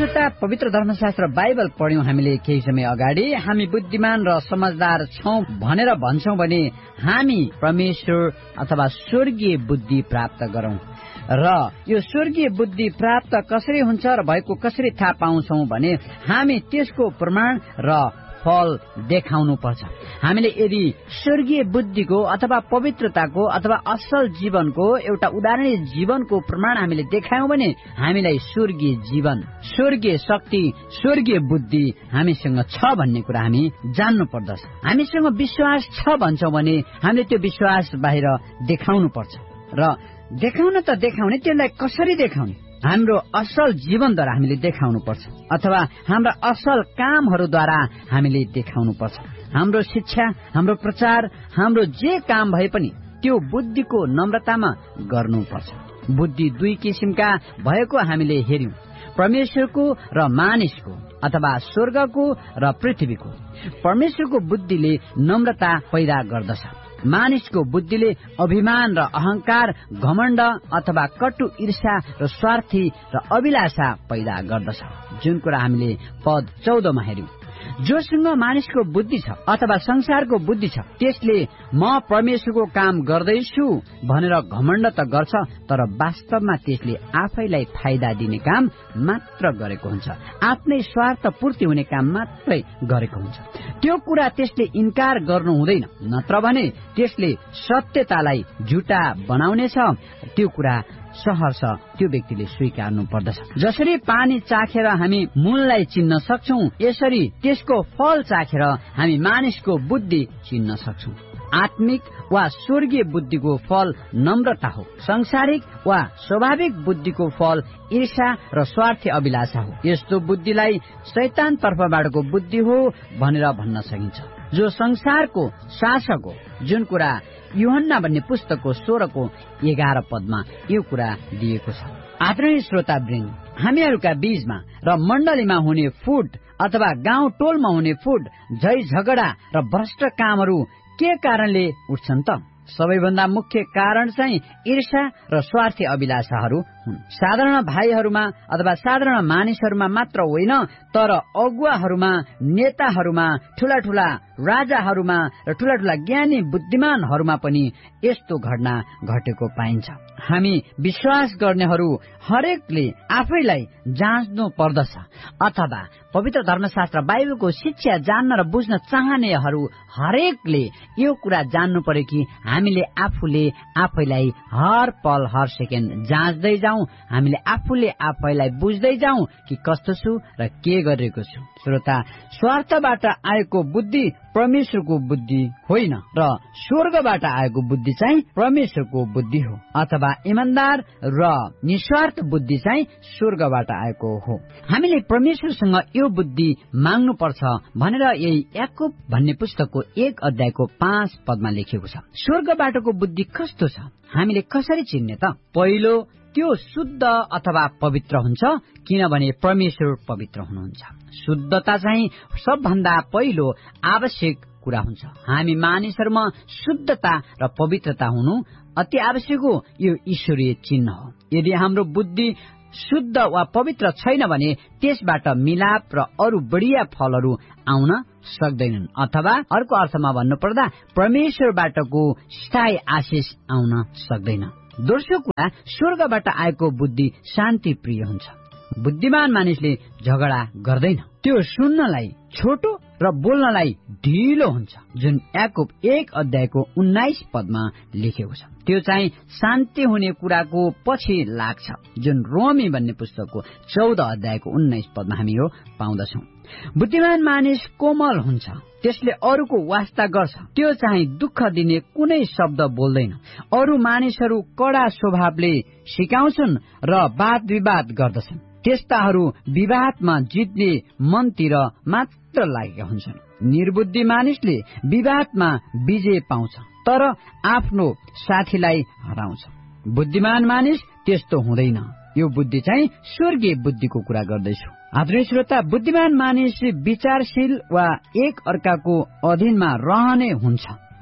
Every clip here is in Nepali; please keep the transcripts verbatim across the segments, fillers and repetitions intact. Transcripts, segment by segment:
श्रोता, पवित्र धर्मशास्त्र बाइबल पढ्यौं हामीले केही समय अगाडि। हामी बुद्धिमान र समझदार छौं भनेर भन्छौं भने हामी परमेश्वर अथवा स्वर्गीय बुद्धि प्राप्त गरौं। र यो स्वर्गीय बुद्धि प्राप्त कसरी हुन्छ र भएको कसरी थाहा पाउँछौं भने हामी त्यसको प्रमाण र फल देखाउनु पर्छ। हामीले यदि स्वर्गीय बुद्धिको अथवा पवित्रताको अथवा असल जीवनको एउटा उदाहरणीय जीवनको प्रमाण हामीले देखायौं भने हामीलाई स्वर्गीय जीवन, स्वर्गीय शक्ति, स्वर्गीय बुद्धि हामीसँग छ भन्ने कुरा हामी जान्नु पर्दछ। हामीसँग विश्वास छ भन्छौं भने हामीले त्यो विश्वास बाहिर देखाउनु पर्छ। र देखाउन त देखाउने, त्यसलाई कसरी देखाउने? हाम्रो असल जीवनद्वारा हामीले देखाउनु पर्छ अथवा हाम्रा असल कामहरूद्वारा हामीले देखाउनु पर्छ। हाम्रो शिक्षा, हाम्रो प्रचार, हाम्रो जे काम भए पनि त्यो बुद्धिको नम्रतामा गर्नुपर्छ। बुद्धि दुई किसिमका भएको हामीले हेर्यौं, परमेश्वरको र मानिसको अथवा स्वर्गको र पृथ्वीको। परमेश्वरको बुद्धिले नम्रता पैदा गर्दछ, मानिसको बुद्धिले अभिमान र अहंकार, घमण्ड अथवा कटु ईर्ष्या र स्वार्थी र अभिलाषा पैदा गर्दछ, जुन कुरा हामीले पद चौधमा हेर्यौं। जोसँग मानिसको बुद्धि छ अथवा संसारको बुद्धि छ त्यसले म परमेश्वरको काम गर्दैछु भनेर घमण्ड त गर्छ, तर वास्तवमा त्यसले आफैलाई फाइदा दिने काम मात्र गरेको हुन्छ, आफ्नै स्वार्थ पूर्ति हुने काम मात्रै गरेको हुन्छ। त्यो कुरा त्यसले इन्कार गर्नु हुँदैन, नत्र भने त्यसले सत्यतालाई झुटा बनाउनेछ। त्यो कुरा सहर्ष त्यो व्यक्तिले स्वीकार्नु पर्दछ। जसरी पानी चाखेर हामी मूललाई चिन्न सक्छौं, यसरी त्यसको फल चाखेर हामी मानिसको बुद्धि चिन्न सक्छौं। आत्मिक वा स्वर्गीय बुद्धिको फल नम्रता हो, सांसारिक वा स्वाभाविक बुद्धिको फल ईर्ष्या र स्वार्थी अभिलाषा हो। यस्तो बुद्धिलाई शैतान तर्फबाटको बुद्धि हो भनेर भन्न सकिन्छ, जो संसारको शासक हो, जुन कुरा यूहन्ना भन्ने पुस्तकको सोह्रको एघार पदमा यो कुरा दिएको छ। आदरणीय श्रोतावृन्द, हामीहरूका बीचमा र मण्डलीमा हुने फुट अथवा गाउँ टोलमा हुने फुट, झै झगडा र भ्रष्ट कामहरू के कारणले उठ्छन् त? सबैभन्दा मुख्य कारण चाहिँ ईर्ष्या र स्वार्थी अभिलाषाहरू हुन्। साधारण भाइहरूमा अथवा साधारण मानिसहरूमा मात्र होइन, तर अगुवाहरूमा, नेताहरूमा, ठूला ठूला राजाहरूमा र ठूला ठूला ज्ञानी बुद्धिमानहरूमा पनि यस्तो घटना घटेको पाइन्छ। हामी विश्वास गर्नेहरू हरेकले आफैलाई जाँच्नु पर्दछ, अथवा पवित्र धर्मशास्त्र बाइबलको शिक्षा जान्न र बुझ्न चाहनेहरू हरेकले यो कुरा जान्नु पर्यो कि हामीले आफूले आफैलाई हर पल हर सेकेन्ड जाँच्दै जाउँ, हामीले आफूले आफैलाई बुझ्दै जाउँ कि कस्तो छु र के गरिरहेको छु। श्रोता, स्वार्थबाट आएको बुद्धि परमेश्वरको बुद्धि होइन र स्वर्गबाट आएको बुद्धि चाहिँ परमेश्वरको बुद्धि हो, अथवा इमानदार र निस्वार्थ बुद्धि चाहिँ स्वर्गबाट आएको हो। हामीले परमेश्वरसँग यो बुद्धि माग्नु पर्छ भनेर यही याकूब भन्ने पुस्तकको एक अध्यायको पाँच पदमा लेखिएको छ। स्वर्गबाटको बुद्धि कस्तो छ, हामीले कसरी चिन्ने त? पहिलो, त्यो शुद्ध अथवा पवित्र हुन्छ, किनभने परमेश्वर पवित्र हुनुहुन्छ। शुद्धता चाहिँ सबभन्दा पहिलो आवश्यक कुरा हुन्छ। हामी मानिसहरूमा शुद्धता र पवित्रता हुनु अति आवश्यक हो। यो ईश्वरीय चिन्ह हो। यदि हाम्रो बुद्धि शुद्ध वा पवित्र छैन भने त्यसबाट मिलाप र अरू बढिया फलहरू आउन सक्दैनन्, अथवा अर्को अर्थमा भन्नुपर्दा परमेश्वरबाटको स्थायी आशिष आउन सक्दैन। दोस्रो कुरा, स्वर्गबाट आएको बुद्धि शान्ति प्रिय हुन्छ। बुद्धिमान मानिसले झगडा गर्दैन, त्यो सुन्नलाई छोटो र बोल्नलाई ढिलो हुन्छ, जुन याकूब एक अध्यायको उन्नाइस पदमा लेखेको छ। त्यो चाहिँ शान्ति हुने कुराको पछि लाग्छ, जुन रोमी भन्ने पुस्तकको चौध अध्यायको उन्नाइस पदमा हामी यो पाउँदछौँ। बुद्धिमान मानिस कोमल हुन्छ, त्यसले अरूको वास्ता गर्छ, त्यो चाहिँ दुःख दिने कुनै शब्द बोल्दैन। अरू मानिसहरू कडा स्वभावले सिकाउँछन् र वाद विवाद गर्दछन्, त्यस्ताहरू विवादमा जित्ने मनतिर मात्र लागेका हुन्छन्। निर्बुद्धि मानिसले विवादमा विजय पाउँछ, तर आफ्नो साथीलाई हराउँछ। बुद्धिमान मानिस त्यस्तो हुँदैन। यो बुद्धि चाहिँ स्वर्गीय बुद्धिको कुरा गर्दैछु। आदरणीय श्रोता, बुद्धिमान मानिस विचारशील वा एक अर्काको अधीनमा रहने हुन्छ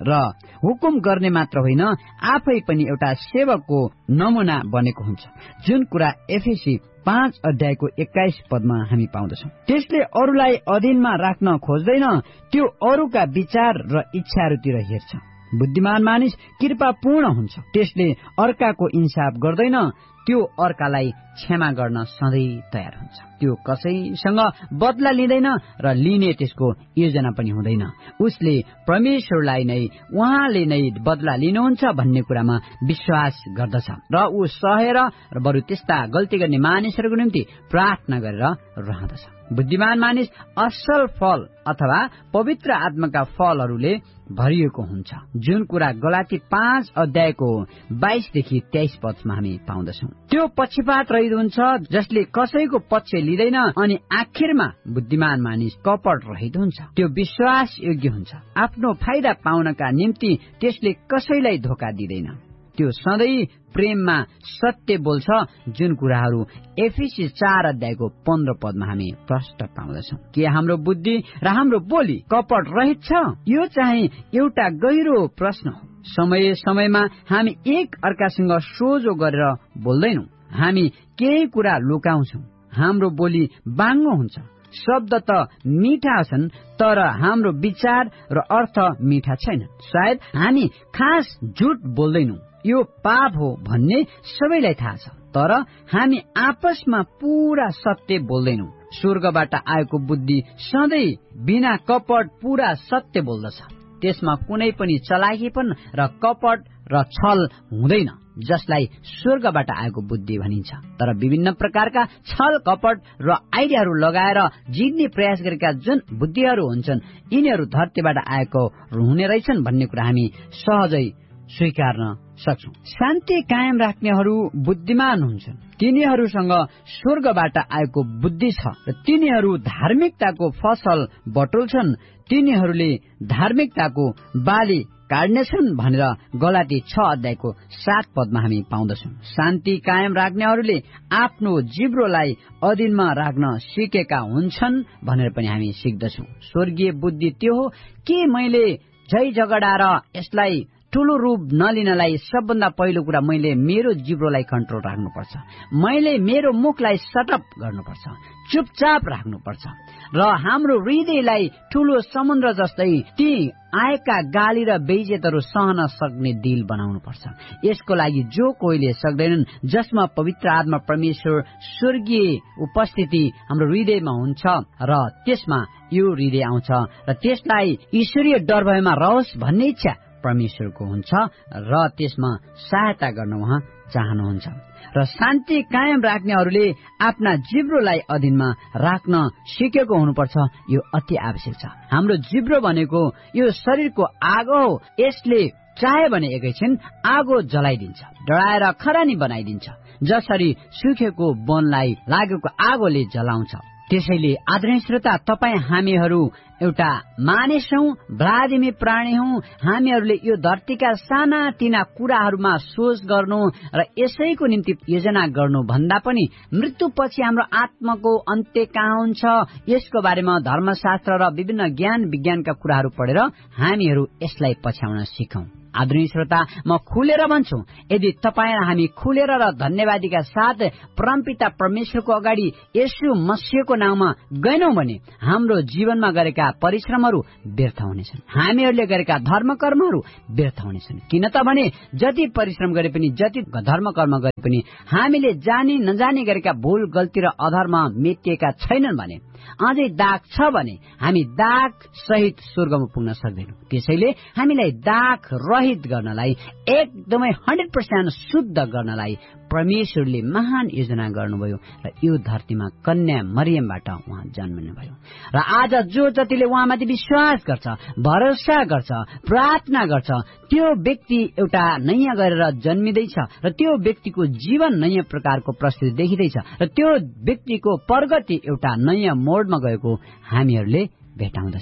र हुकुम गर्ने मात्र होइन आफै पनि एउटा सेवकको नमुना बनेको हुन्छ, जुन कुरा एफएसी पाँच अध्यायको एक्काइस पदमा हामी पाउँदछौँ। त्यसले अरूलाई अधीनमा राख्न खोज्दैन, त्यो अरूका विचार र इच्छाहरूतिर हेर्छ। बुद्धिमान मानिस कृपापूर्ण हुन्छ, त्यसले अर्काको इन्साफ गर्दैन, त्यो अर्कालाई क्षमा गर्न सधैँ तयार हुन्छ। त्यो कसैसँग बदला लिँदैन र लिने त्यसको योजना पनि हुँदैन। उसले परमेश्वरलाई नै उहाँले नै बदला लिनुहुन्छ भन्ने कुरामा विश्वास गर्दछ र ऊ सहेर र बरु त्यस्ता गल्ती गर्ने मानिसहरूको निम्ति प्रार्थना गरेर रहँदछ। बुद्धिमान मानिस असल फल अथवा पवित्र आत्माका फलहरूले भरिएको हुन्छ, जुन कुरा गलाती पाँच अध्यायको बाइसदेखि तेइस पदमा हामी पाउँदछौँ। त्यो पक्षपात रहित हुन्छ, जसले कसैको पक्ष लिँदैन, अनि आखिरमा बुद्धिमान मानिस कपट रहित हुन्छ। त्यो विश्वास योग्य हुन्छ, आफ्नो फाइदा पाउनका निम्ति त्यसले कसैलाई धोका दिँदैन। त्यो सधैँ प्रेममा सत्य बोल्छ, जुन कुराहरू एफएसी चार अध्यायको पन्ध्र पदमा हामी प्रष्ट पाउँदछौँ। के हाम्रो बुद्धि र हाम्रो बोली कपट रहित छ? यो चाहिँ एउटा गहिरो प्रश्न हो। समय समयमा हामी एक अर्कासँग सोझो गरेर बोल्दैनौँ, हामी केही कुरा लुकाउँछौँ, हाम्रो बोली बाङ्गो हुन्छ। शब्द त मिठा छन्, तर हाम्रो विचार र अर्थ मिठा छैन। सायद हामी खास झुट बोल्दैनौँ, यो पाप हो भन्ने सबैलाई थाहा छ, तर हामी आपसमा पूरा सत्य बोल्दैनौँ। स्वर्गबाट आएको बुद्धि सधैँ बिना कपट पूरा सत्य बोल्दछ। त्यसमा कुनै पनि चलाकीपन र कपट र छल हुँदैन, जसलाई स्वर्गबाट आएको बुद्धि भनिन्छ। तर विभिन्न प्रकारका छल कपट र आइडियाहरू लगाएर जित्ने प्रयास गरेका जुन बुद्धिहरू हुन्छन्, यिनीहरू धरतीबाट आएको हुने रहेछन् भन्ने कुरा हामी सहजै स्वीकार्न सक्छौं। शान्ति कायम राख्नेहरू बुद्धिमान हुन्छन्, तिनीहरूसँग स्वर्गबाट आएको बुद्धि छ र तिनीहरू धार्मिकताको फसल बटुल्छन्, तिनीहरूले धार्मिकताको बाली काट्नेछन् भनेर गलाती छ अध्यायको सात पदमा हामी पाउँदछौँ। शान्ति कायम राख्नेहरूले आफ्नो जिब्रोलाई अधीनमा राख्न सिकेका हुन्छन् भनेर पनि हामी सिक्दछौँ। स्वर्गीय बुद्धि त्यो हो कि मैले झै झगडा र यसलाई ठूलो रूप नलिनलाई सबभन्दा पहिलो कुरा मैले मेरो जिब्रोलाई कन्ट्रोल राख्नुपर्छ, मैले मेरो मुखलाई सटअप गर्नुपर्छ, चुपचाप राख्नुपर्छ र हाम्रो हृदयलाई ठूलो समुद्र जस्तै ती आएका गाली र बेइज्जतहरू सहन सक्ने दिल बनाउनुपर्छ। यसको लागि जो कोहीले सक्दैनन्, जसमा पवित्र आत्मा परमेश्वर स्वर्गीय उपस्थिति हाम्रो हृदयमा हुन्छ र त्यसमा यो हृदय आउँछ र त्यसलाई ईश्वरीय डर भएमा रहोस् भन्ने इच्छा परमेश्वरको हुन्छ र त्यसमा सहायता गर्न उहाँ चाहनुहुन्छ। र शान्ति कायम राख्नेहरूले आफ्ना जिब्रोलाई अधीनमा राख्न सिकेको हुनुपर्छ। यो अति आवश्यक छ। हाम्रो जिब्रो भनेको यो शरीरको आगो हो, यसले चाहे भने एकैछिन आगो जलाइदिन्छ, डढाएर खरानी बनाइदिन्छ, जसरी सुकेको वनलाई लागेको आगोले जलाउँछ। त्यसैले आदरणीय श्रोता, तपाईँ हामीहरू एउटा मानिस हौ, भ्लादिमी प्राणी हौ। हामीहरूले यो धरतीका साना तिना कुराहरूमा सोच गर्नु र यसैको निम्ति योजना गर्नु भन्दा पनि मृत्युपछि हाम्रो आत्माको अन्त्य कहाँ हुन्छ, यसको बारेमा धर्मशास्त्र र विभिन्न ज्ञान विज्ञानका कुराहरू पढेर हामीहरू यसलाई पछ्याउन सिकौं। आदरणीय श्रोता, म खुलेर भन्छु, यदि तपाईँ र हामी खुलेर र धन्यवादीका साथ परमपिता परमेश्वरको अगाडि येशू मसीहको नाममा गएनौं भने हाम्रो जीवनमा गरेका परिश्रमहरू व्यर्थ हुनेछन्, हामीहरूले गरेका धर्म कर्महरू व्यर्थ हुनेछन्। किन त भने जति परिश्रम गरे पनि, जति धर्म कर्म गरे पनि हामीले जानी नजानी गरेका भूल गल्ती र अधर्म मेटिएका छैनन् भने, अझै दाग छ भने हामी दाग सहित स्वर्गमा पुग्न सक्दैनौँ। त्यसैले हामीलाई दाग रहित गर्नलाई, एकदमै हन्ड्रेड पर्सेन्ट शुद्ध गर्नलाई परमेश्वरले महान योजना गर्नुभयो र यो धरतीमा कन्या मरियमबाट उहाँ जन्मनुभयो। र आज जो जतिले उहाँमाथि विश्वास गर्छ, भरोसा गर्छ, प्रार्थना गर्छ, त्यो व्यक्ति एउटा नयाँ गरेर जन्मिँदैछ र त्यो व्यक्तिको जीवन नयाँ प्रकारको प्रस्तुति देखिँदैछ र त्यो व्यक्तिको प्रगति एउटा नयाँ मोडमा गएको हामीहरूले भेटाउँदछौँ।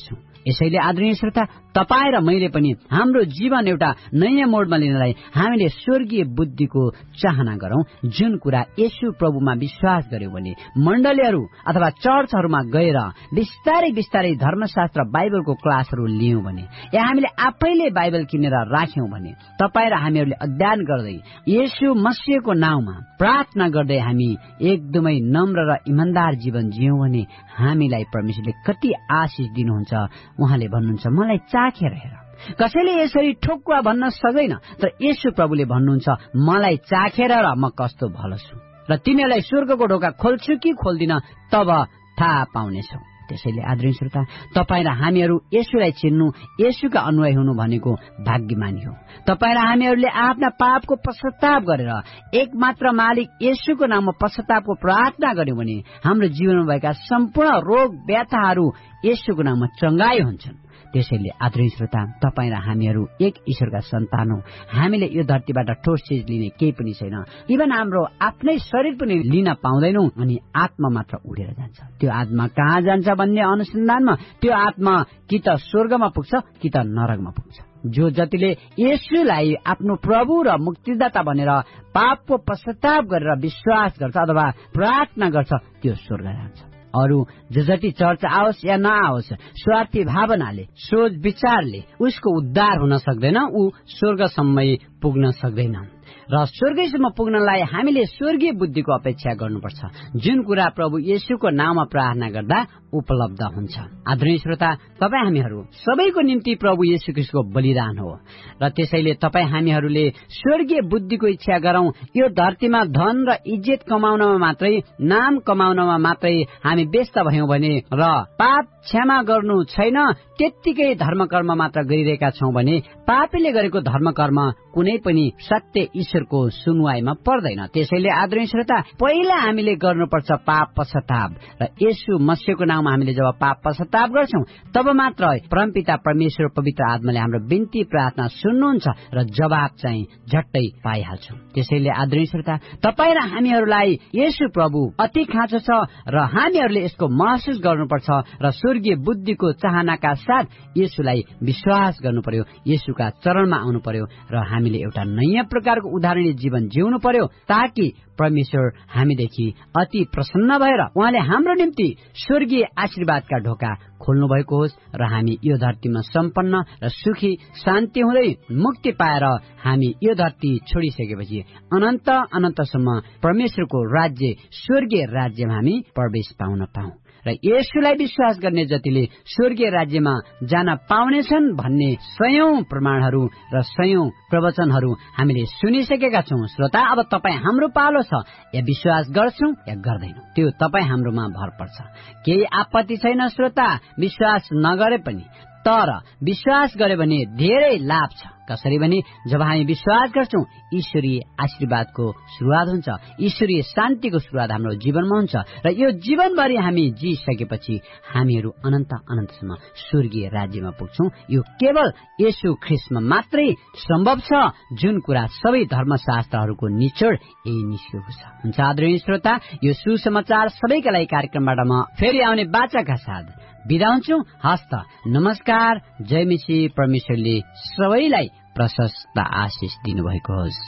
यसैले आदरणीय श्रोता, तपाईँ र मैले पनि हाम्रो जीवन एउटा नयाँ मोडमा लिनलाई हामीले स्वर्गीय बुद्धिको चाहना गरौं। जुन कुरा येशू प्रभुमा विश्वास गर्यौं भने मण्डलीहरू अथवा चर्चहरूमा गएर बिस्तारै बिस्तारै धर्मशास्त्र बाइबलको क्लासहरू लियौं भने या हामीले आफैले बाइबल किनेर राख्यौं भने तपाईँ र हामीहरूले अध्ययन गर्दै येशू मसीहको नाउँमा प्रार्थना गर्दै हामी एकदमै नम्र र इमानदार जीवन जियौं भने हामीलाई परमेश्वरले कति आशिष दिनुहुन्छ। उहाँले भन्नुहुन्छ, मलाई चाखेर हेर। कसैले यसरी ठोक्वा भन्न सक्दैन, तर येशू प्रभुले भन्नुहुन्छ, मलाई चाखेर र म कस्तो भलो छु र तिमीलाई स्वर्गको ढोका खोल्छु कि खोल्दिन तब थाहा पाउनेछौ। त्यसैले आदरणीय श्रोता, तपाईँ र हामीहरू येशूलाई चिन्नु, येशूका अनुयायी हुनु भनेको भाग्यमानी हो। तपाईँ र हामीहरूले आफ्ना पापको पश्चाताप गरेर एकमात्र मालिक येशूको नाममा पश्चातापको प्रार्थना गर्यौं भने हाम्रो जीवनमा भएका सम्पूर्ण रोग व्यथाहरू येशूको नाममा चंगाई हुन्छन्। त्यसैले आदरणीय श्रोता, तपाईँ र हामीहरू एक ईश्वरका सन्तान हौ। हामीले यो धरतीबाट ठोस चीज लिने केही पनि छैन। इभन हाम्रो आफ्नै शरीर पनि लिन पाउँदैनौ अनि आत्मा मात्र उडेर जान्छ। त्यो आत्मा कहाँ जान्छ भन्ने अनुसन्धानमा त्यो आत्मा कि त स्वर्गमा पुग्छ कि त नरकमा पुग्छ। जो जतिले येशूलाई आफ्नो प्रभु र मुक्तिदाता भनेर पापको पश्चाताप गरेर विश्वास गर्छ अथवा प्रार्थना गर्छ त्यो स्वर्ग जान्छ। अरू जो जति चर्च आओस् या नआओस्, स्वार्थी भावनाले सोच विचारले उसको उद्धार हुन सक्दैन, ऊ स्वर्गसम्म पुग्न सक्दैन। र स्वर्गसम्म पुग्नलाई हामीले स्वर्गीय बुद्धिको अपेक्षा गर्नुपर्छ, जुन कुरा प्रभु येशूको नाममा प्रार्थना गर्दा उपलब्ध हुन्छ। आदरणीय श्रोता, तपाईँ हामीहरू सबैको निम्ति प्रभु येशू ख्रीष्टको बलिदान हो र त्यसैले तपाईँ हामीहरूले स्वर्गीय बुद्धिको इच्छा गरौं। यो धरतीमा धन र इज्जत कमाउनमा मात्रै, नाम कमाउनमा मात्रै हामी व्यस्त भयौं भने र पाप क्षमा गर्नु छैन, त्यत्तिकै धर्मकर्म मात्र गरिरहेका छौं भने पापीले गरेको धर्मकर्म कुनै पनि सत्य ईश्वरको सुनवाईमा पर्दैन। त्यसैले आदरणीय श्रोता, पहिला हामीले गर्नुपर्छ पाप पश्चाताप र येशू मसीहको नाममा हामीले जब पाप पश्चाताप गर्छौं तब मात्र परमपिता परमेश्वर पवित्र आत्माले हाम्रो बिन्ती प्रार्थना सुन्नुहुन्छ र जवाब चाहिँ झट्टै पाइहाल्छौं। त्यसैले आदरणीय श्रोता, तपाईँ र हामीहरूलाई येशू प्रभु अति खाँचो छ र हामीहरूले यसको महसुस गर्नुपर्छ र स्वर्गीय बुद्धिको चाहनाका साथ येशूलाई विश्वास गर्नु पर्यो, येशूका चरणमा आउनु पर्यो र हामीले एउटा नयाँ प्रकारको उदाहरणीय जीवन जिउनु पर्यो ताकि परमेश्वर हामीदेखि अति प्रसन्न भएर उहाँले हाम्रो निम्ति स्वर्गीय आशीर्वादका ढोका खोल्नु भएको होस् र हामी यो धरतीमा सम्पन्न र सुखी शान्ति हुँदै मुक्ति पाएर हामी यो धरती छोडिसकेपछि अनन्त अनन्तसम्म परमेश्वरको राज्य स्वर्गीय राज्यमा हामी प्रवेश पाउन पाऊ र येशूलाई विश्वास गर्ने जतिले स्वर्गीय राज्यमा जान पाउनेछन् भन्ने सयौं प्रमाणहरू र सयौं प्रवचनहरू हामीले सुनिसकेका छौं। श्रोता, अब तपाईँ हाम्रो पालो छ, या विश्वास गर्छौं या गर्दैनौं, त्यो तपाईँ हाम्रोमा भर पर्छ। केही आपत्ति छैन श्रोता विश्वास नगरे पनि, तर विश्वास गरे भने धेरै लाभ छ। कसरी भने जब हामी विश्वास गर्छौं ईश्वरीय आशीर्वादको सुरुवात हुन्छ, ईश्वरीय शान्तिको सुरुवात हाम्रो जीवनमा हुन्छ र यो जीवनभरि हामी जिसकेपछि हामीहरू अनन्त अनन्तसम्म स्वर्गीय राज्यमा पुग्छौं। यो केवल येशू ख्रीष्टमा मात्रै सम्भव छ, जुन कुरा सबै धर्मशास्त्रहरूको निचोड यही निस्केको छ। हुन्छ आदरणीय श्रोता, यो सुसमाचार सबैका लागि कार्यक्रमबाट म फेरि आउने बाचाका साथ बिदा हुन्छु। हस्त नमस्कार, जय मसीह। परमेश्वरले सबैलाई प्रशस्त आशिष दिनुभएको होस्।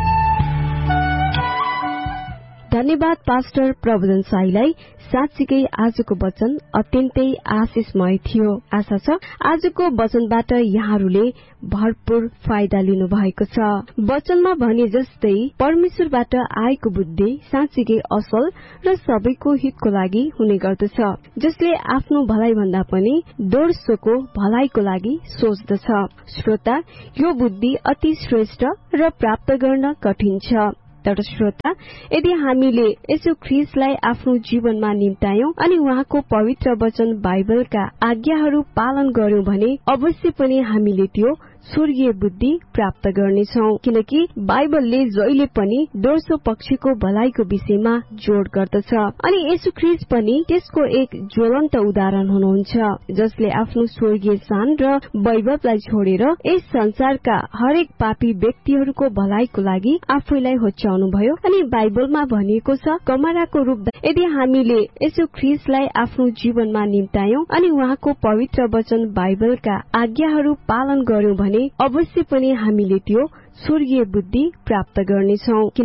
धन्यवाद पास्टर प्रबोधन साईलाई। साँच्चीकै आजको वचन अत्यन्तै आशिषमय थियो। आशा छ आजको वचनबाट यहाँहरूले भरपूर फाइदा लिनु भएको छ। वचनमा भने जस्तै परमेश्वरबाट आएको बुद्धि साँच्चीकै असल र सबैको हितको लागि हुने गर्दछ, जसले आफ्नो भलाइ भन्दा पनि दोस्रोको भलाइको लागि सोच्दछ। श्रोता, यो बुद्धि अति श्रेष्ठ र प्राप्त गर्न कठिन छ। तर श्रोता, यदि हामीले यसो ख्रीष्टलाई आफ्नो जीवनमा निम्तायौं अनि उहाँको पवित्र वचन बाइबलका आज्ञाहरू पालन गर्यौं भने अवश्य पनि हामीले त्यो स्वर्गीय बुद्धि प्राप्त गर्नेछौं। किनकि बाइबलले जहिले पनि दोस्रो पक्षको भलाइको विषयमा जोड गर्दछ अनि येशू ख्रीष्ट पनि त्यसको एक ज्वलन्त उदाहरण हुनुहुन्छ, जसले आफ्नो स्वर्गीय शान र वैभवलाई छोडेर यस संसारका हरेक पापी व्यक्तिहरूको भलाइको लागि आफैलाई होच्याउनु भयो। अनि बाइबलमा भनिएको छ, कमराको रूप यदि हामीले येशू ख्रीष्टलाई आफ्नो जीवनमा निम्तायौं अनि उहाँको पवित्र वचन बाइबलका आज्ञाहरू पालन गर्यौं भने अवश्य पनि हामीले त्यो स्वर्गीय बुद्धि प्राप्त गर्नेछौं।